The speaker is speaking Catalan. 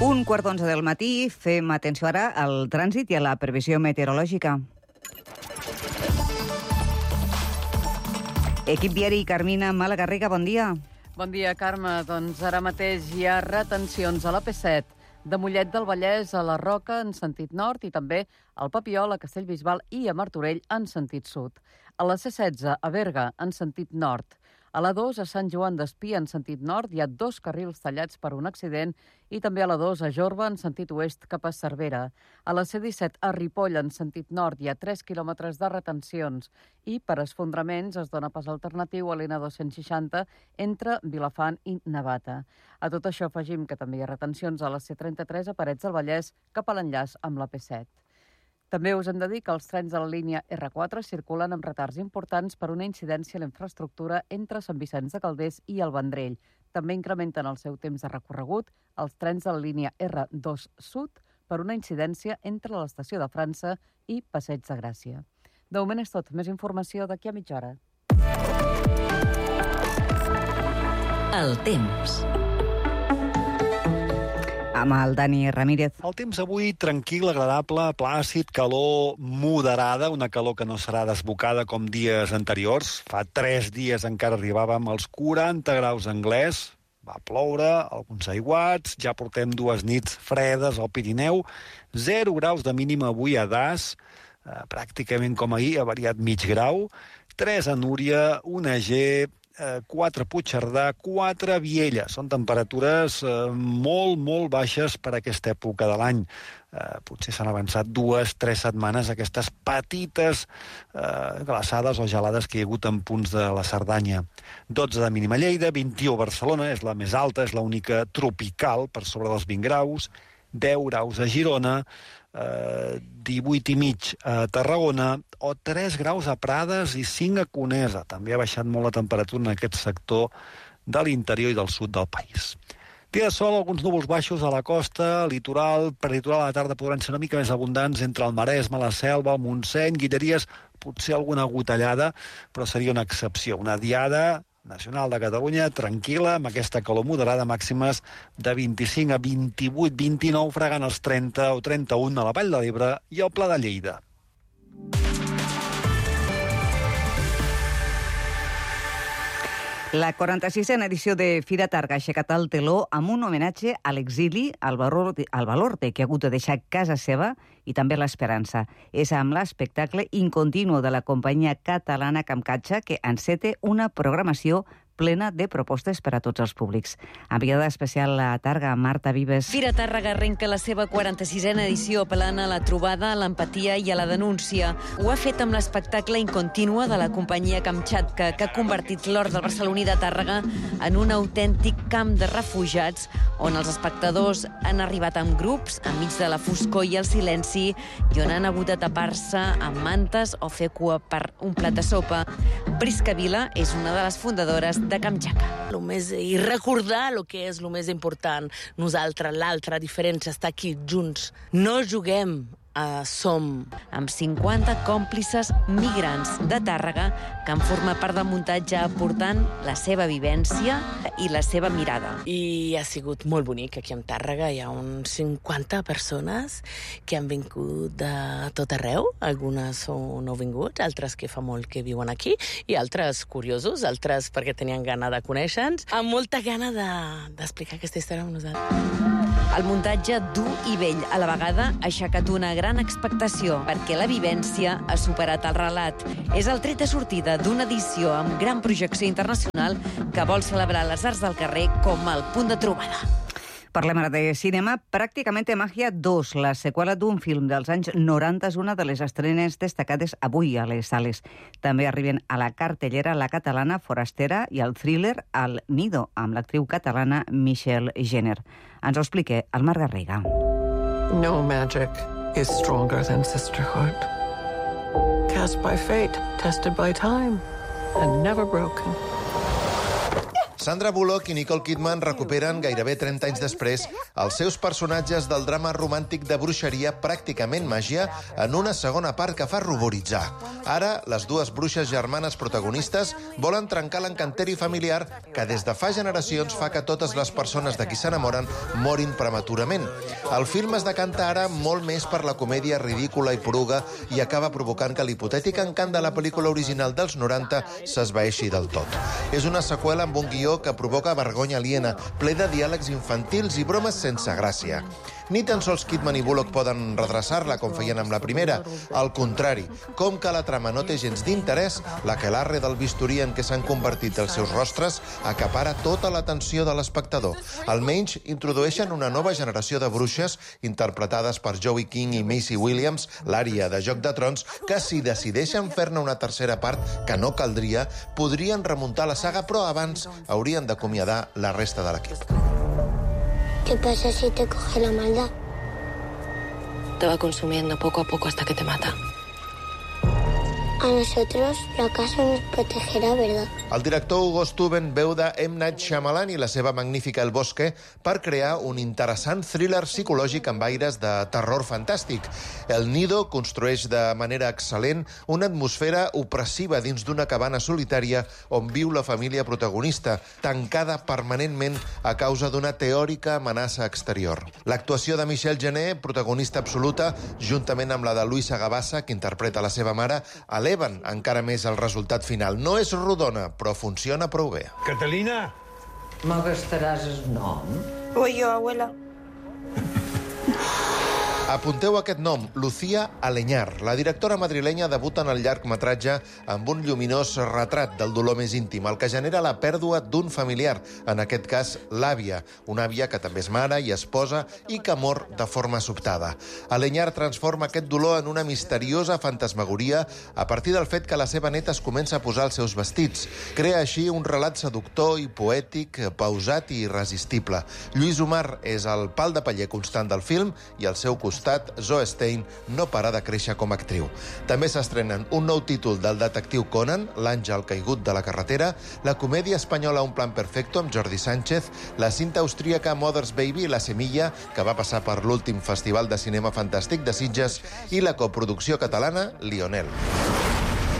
1:15 del matí, fem atenció ara al trànsit i a la previsió meteorològica. Equip viari Carmina Malagarriga, bon dia. Bon dia, Carme. Doncs ara mateix hi ha retencions a l'AP7, de Mollet del Vallès a la Roca en sentit nord i també al Papiol, a Castellbisbal i a Martorell en sentit sud. A la C16 a Berga en sentit nord. A la 2 a Sant Joan d'Espí en sentit nord hi ha 2 carrils tallats per un accident i també a la 2 a Jorba en sentit oest cap a Cervera. A la C17 a Ripoll en sentit nord hi ha 3 quilòmetres de retencions i per esfondraments es dona pas alternatiu a l'N260 entre Vilafant i Navata. A tot això afegim que també hi ha retencions a la C33 a Parets del Vallès cap a l'enllaç amb la P7. També us hem de dir que els trens de la línia R4 circulen amb retards importants per una incidència a la infraestructura entre Sant Vicenç de Calders i el Vendrell. També incrementen el seu temps de recorregut els trens de la línia R2 Sud per una incidència entre l'estació de França i Passeig de Gràcia. De moment és tot. Més informació d'aquí a mitja hora. El temps. Amb el Dani Ramírez. El temps avui tranquil, agradable, plàcid, calor moderada, una calor que no serà desbocada com dies anteriors. Fa 3 dies encara arribàvem als 40 graus anglès, va ploure, alguns aiguats, ja portem 2 nits fredes al Pirineu, 0 graus de mínima avui a Das, pràcticament com ahir, ha variat mig grau, 3 a Núria, 1 a Ger, 4 a Puigcerdà, 4 a Viella. Són temperatures molt baixes per a aquesta època de l'any. Potser s'han avançat 2-3 setmanes aquestes petites glaçades o gelades que hi ha hagut en punts de la Cerdanya. 12 de mínima a Lleida, 21 a Barcelona, és la més alta, és l'única tropical per sobre dels 20 graus, 10 graus a Girona, 18 i mig a Tarragona o 3 graus a Prades i 5 a Conesa. També ha baixat molt la temperatura en aquest sector de l'interior i del sud del país. Dia de sol, alguns núvols baixos a la costa, litoral, prelitoral a la tarda podran ser una mica més abundants entre el Maresme, la Selva, el Montseny, Guilleries, potser alguna gotellada, però seria una excepció. Una diada nacional de Catalunya, tranquil·la, amb aquesta calor moderada, màximes de 25 a 28, 29, fregant els 30 o 31 a la Vall de l'Ebre i al Pla de Lleida. La 46a edició de Fira Targa ha aixecat el teló amb un homenatge a l'exili, al valor que ha hagut de deixar casa seva i també l'esperança. És amb l'espectacle Incontinuo de la companyia catalana Camcatxa que enceta una programació plena de propostes per a tots els públics. Enviada especial a Targa, Marta Vives. Fira Tàrrega arrenca la seva 46a edició apel·lant a la trobada, a l'empatia i a la denúncia. Ho ha fet amb l'espectacle Incontinua de la companyia Kamchatka, que ha convertit l'hort del barceloní de Tàrrega en un autèntic camp de refugiats on els espectadors han arribat en grups, enmig de la foscor i el silenci, i on han hagut de tapar-se amb mantes o fer cua per un plat de sopa. Prisca Vila és una de les fundadores de Kamchatka. I recordar el que és el més important. Nosaltres, l'altra diferència, està aquí, junts. No juguem, som. Amb 50 còmplices migrants de Tàrrega que han format part del muntatge aportant la seva vivència i la seva mirada. I ha sigut molt bonic aquí a Tàrrega. Hi ha uns 50 persones que han vingut de tot arreu. Algunes són nouvinguts, altres que fa molt que viuen aquí i altres curiosos, altres perquè tenien gana de conèixer-nos, amb molta gana d'explicar aquesta història amb nosaltres. El muntatge dur i vell a la vegada ha aixecat una gran expectació perquè la vivència ha superat el relat. És el tret de sortida d'una edició amb gran projecció internacional que vol celebrar les arts del carrer com el punt de trobada. Parlem ara de cinema. Pràcticamente Magia 2, la seqüela d'un film dels anys 90, és una de les estrenes destacades avui a les sales. També arriben a la cartellera la catalana Forastera i el thriller El Nido, amb l'actriu catalana Michelle Jenner. Ens ho explica el Marc Garriga. No magic is stronger than sisterhood. Cast by fate, tested by time, and never broken. Sandra Bullock i Nicole Kidman recuperen gairebé 30 anys després els seus personatges del drama romàntic de bruixeria Pràcticament màgia en una segona part que fa ruboritzar. Ara, les dues bruixes germanes protagonistes volen trencar l'encanteri familiar que des de fa generacions fa que totes les persones de qui s'enamoren morin prematurament. El film es decanta ara molt més per la comèdia ridícula i poruga i acaba provocant que l'hipotètic encant de la pel·lícula original dels 90 s'esvaeixi del tot. És una seqüela amb un guió que provoca vergonya aliena, ple de diàlegs infantils i bromes sense gràcia. Ni tan sols Kidman i Bullock poden redreçar-la com feien amb la primera. Al contrari, com que la trama no té gens d'interès, l'aquelarre del bisturí en què s'han convertit els seus rostres acapara tota l'atenció de l'espectador. Almenys introdueixen una nova generació de bruixes interpretades per Joey King i Maisie Williams, l'ària de Joc de Trons, que si decideixen fer-ne una tercera part, que no caldria, podrien remuntar la saga, però abans haurien d'acomiadar la resta de l'equip. ¿Qué pasa si te coge la maldad? Te va consumiendo poco a poco hasta que te mata. A nosotros la casa nos protegerá, ¿verdad? El director Hugo Stuben veu de M. Night Shyamalan i la seva magnífica El Bosque per crear un interessant thriller psicològic amb aires de terror fantàstic. El Nido construeix de manera excel·lent una atmosfera opressiva dins d'una cabana solitària on viu la família protagonista, tancada permanentment a causa d'una teòrica amenaça exterior. L'actuació de Michelle Jenner, protagonista absoluta, juntament amb la de Luisa Gavassa, que interpreta la seva mare, eleven encara més el resultat final. No és rodona, però funciona prou bé. Catalina! Me gastaràs el nom? Voy yo, abuela. Apunteu aquest nom, Lucía Aleñar. La directora madrilenya debuta en el llargmetratge amb un lluminós retrat del dolor més íntim, el que genera la pèrdua d'un familiar, en aquest cas l'àvia, una àvia que també és mare i esposa i que mor de forma sobtada. Aleñar transforma aquest dolor en una misteriosa fantasmagoria a partir del fet que la seva neta es comença a posar els seus vestits. Crea així un relat seductor i poètic, pausat i irresistible. Lluís Umar és el pal de paller constant del film i al seu costat Zoe Stein no para de créixer com a actriu. També s'estrenen un nou títol del detectiu Conan, L'àngel caigut de la carretera, la comèdia espanyola Un plan perfecto amb Jordi Sánchez, la cinta austríaca Mother's Baby, La semilla, que va passar per l'últim Festival de Cinema Fantàstic de Sitges, i la coproducció catalana Lionel.